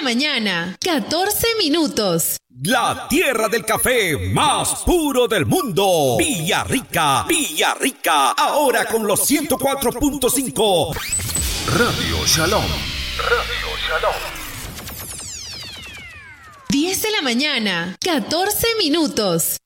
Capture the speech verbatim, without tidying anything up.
mañana, catorce minutos. La tierra del café más puro del mundo. Villarrica, Villarrica, ahora con los ciento cuatro punto cinco. Radio Shalom. Radio Shalom. diez de la mañana, catorce minutos.